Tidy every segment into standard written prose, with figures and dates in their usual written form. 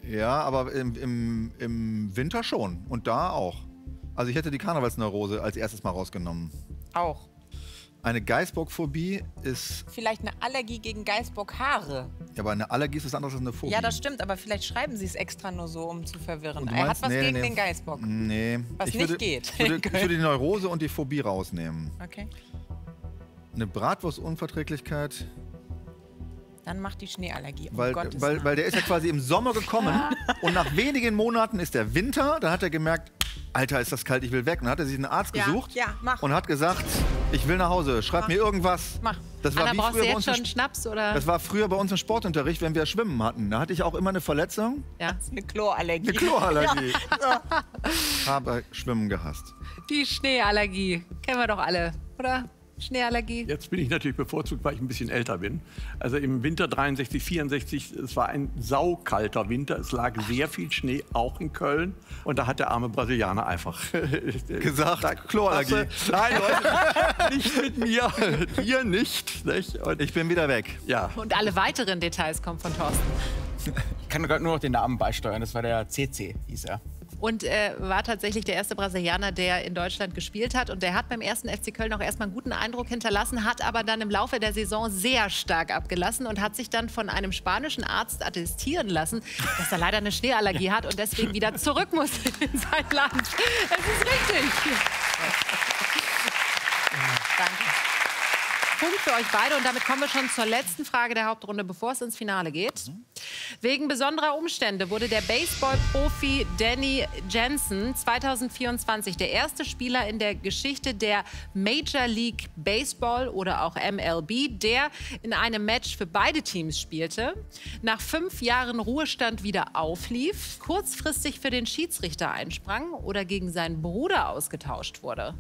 Ja, aber im Winter schon. Und da auch. Also ich hätte die Karnevalsneurose als erstes mal rausgenommen. Auch. Eine Geißbockphobie ist... Vielleicht eine Allergie gegen Geißbockhaare. Ja, aber eine Allergie ist was anderes als eine Phobie. Ja, das stimmt, aber vielleicht schreiben sie es extra nur so, um zu verwirren. Und du Er hat meinst, was gegen den Geißbock. Nee. Was nicht geht. Ich würde die Neurose und die Phobie rausnehmen. Okay. Eine Bratwurstunverträglichkeit... Dann macht die Schneeallergie. Weil der ist ja quasi im Sommer gekommen und nach wenigen Monaten ist der Winter. Da hat er gemerkt, Alter, ist das kalt, ich will weg. Und dann hat er sich einen Arzt gesucht und hat gesagt, ich will nach Hause, schreib mir irgendwas. Mach. Das war Anna, wie brauchst früher du bei jetzt uns schon Schnaps, oder? Das war früher bei uns im Sportunterricht, wenn wir Schwimmen hatten. Da hatte ich auch immer eine Verletzung. Ja. Das ist eine Chlorallergie. Eine Chlorallergie. Ja. Habe Schwimmen gehasst. Die Schneeallergie. Kennen wir doch alle, oder? Schneeallergie. Jetzt bin ich natürlich bevorzugt, weil ich ein bisschen älter bin. Also im Winter 63, 64, es war ein saukalter Winter. Es lag sehr viel Schnee, auch in Köln. Und da hat der arme Brasilianer einfach gesagt, Chlorallergie. Nein, Leute, nicht mit mir. Ihr nicht. Und ich bin wieder weg. Ja. Und alle weiteren Details kommen von Thorsten. Ich kann gerade nur noch den Namen beisteuern. Das war der CC, hieß er. Und war tatsächlich der erste Brasilianer, der in Deutschland gespielt hat. Und der hat beim ersten FC Köln auch erstmal einen guten Eindruck hinterlassen, hat aber dann im Laufe der Saison sehr stark abgelassen und hat sich dann von einem spanischen Arzt attestieren lassen, dass er leider eine Schneeallergie hat und deswegen wieder zurück muss in sein Land. Es ist richtig. Danke. Punkt für euch beide. Und damit kommen wir schon zur letzten Frage der Hauptrunde, bevor es ins Finale geht. Wegen besonderer Umstände wurde der Baseball-Profi Danny Jansen 2024 der erste Spieler in der Geschichte der Major League Baseball oder auch MLB, der in einem Match für beide Teams spielte, nach 5 Jahren Ruhestand wieder auflief, kurzfristig für den Schiedsrichter einsprang oder gegen seinen Bruder ausgetauscht wurde.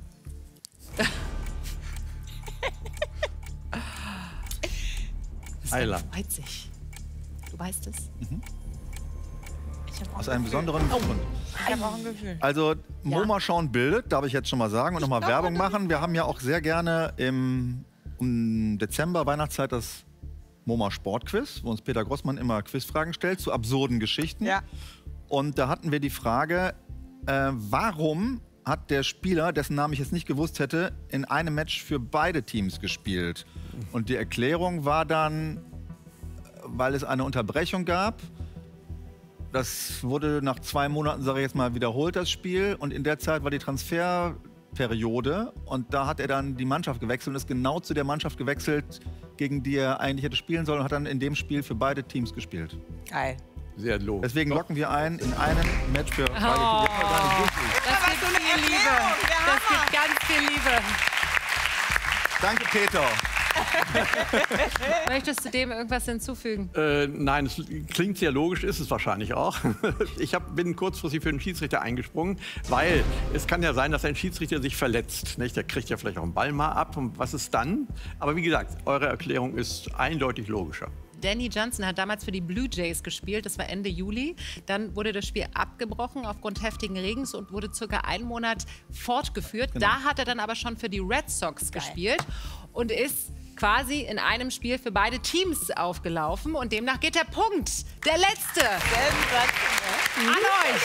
Ayla. Du weißt es. Mhm. Ich Aus einem besonderen Grund. Ich habe auch ein Gefühl. Also MoMA schauen bildet, darf ich jetzt schon mal sagen und nochmal Werbung machen. Wir haben ja auch sehr gerne im Dezember, Weihnachtszeit, das MoMA Sportquiz, wo uns Peter Grossmann immer Quizfragen stellt zu absurden Geschichten. Ja. Und da hatten wir die Frage, warum hat der Spieler, dessen Namen ich jetzt nicht gewusst hätte, in einem Match für beide Teams gespielt? Und die Erklärung war dann, weil es eine Unterbrechung gab. Das wurde nach 2 Monaten, sage ich jetzt mal, wiederholt, das Spiel. Und in der Zeit war die Transferperiode. Und da hat er dann die Mannschaft gewechselt und ist genau zu der Mannschaft gewechselt, gegen die er eigentlich hätte spielen sollen. Und hat dann in dem Spiel für beide Teams gespielt. Geil. Sehr logisch. Deswegen locken wir ein in einem Match für beide Teams. Das gibt viel Liebe. Das gibt ganz viel Liebe. Danke, Peter. Möchtest du dem irgendwas hinzufügen? Nein, es klingt sehr logisch, ist es wahrscheinlich auch. Ich bin kurzfristig für den Schiedsrichter eingesprungen, weil es kann ja sein, dass ein Schiedsrichter sich verletzt. Nicht? Der kriegt ja vielleicht auch einen Ball mal ab. Und was ist dann? Aber wie gesagt, eure Erklärung ist eindeutig logischer. Danny Jansen hat damals für die Blue Jays gespielt, das war Ende Juli. Dann wurde das Spiel abgebrochen aufgrund heftigen Regens und wurde circa 1 Monat fortgeführt. Genau. Da hat er dann aber schon für die Red Sox gespielt und ist quasi in einem Spiel für beide Teams aufgelaufen. Und demnach geht der Punkt, der letzte, an euch.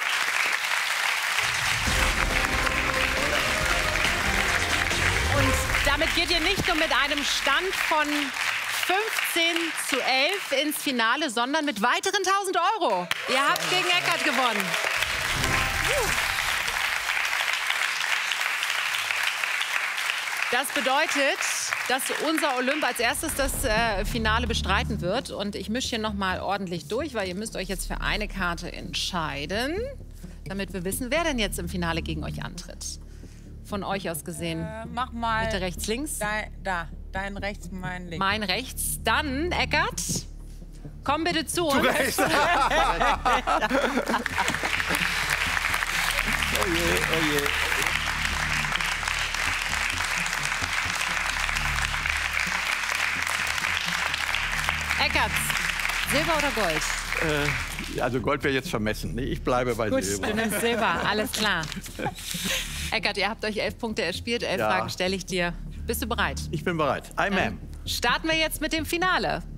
Und damit geht ihr nicht nur mit einem Stand von 15:11 ins Finale, sondern mit weiteren 1.000 Euro. Ihr habt gegen Eckart gewonnen. Das bedeutet, dass unser Olymp als erstes das Finale bestreiten wird. Und ich mische hier noch mal ordentlich durch, weil ihr müsst euch jetzt für eine Karte entscheiden, damit wir wissen, wer denn jetzt im Finale gegen euch antritt. Von euch aus gesehen. Mach mal. Bitte rechts, links. Dein rechts, mein links. Mein rechts. Dann, Eckart, komm bitte zu uns. Du rechts. Oh je, oh je. Eckart, Silber oder Gold? Also Gold wäre jetzt vermessen. Nee, ich bleibe bei Gut, Silber. du nimmst Silber, alles klar. Eckart, ihr habt euch 11 Punkte erspielt. 11 Fragen stelle ich dir. Bist du bereit? Ich bin bereit. I'm am. Starten wir jetzt mit dem Finale.